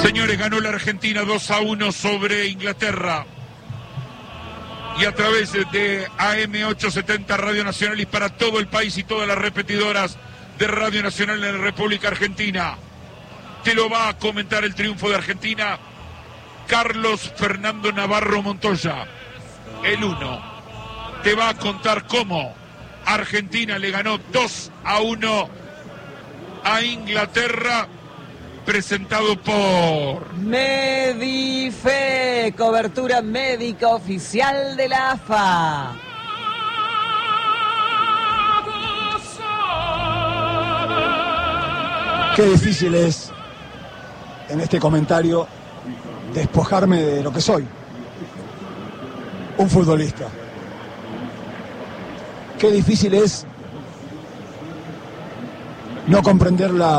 Señores, ganó la Argentina 2-1 sobre Inglaterra. Y a través de AM870 Radio Nacional y para todo el país y todas las repetidoras de Radio Nacional en la República Argentina. Te lo va a comentar el triunfo de Argentina Carlos Fernando Navarro Montoya, el 1. Te va a contar cómo Argentina le ganó 2-1 a Inglaterra, presentado por Medife, cobertura médica oficial de la AFA. Qué difícil es en este comentario despojarme de lo que soy, un futbolista. Qué difícil es no comprender la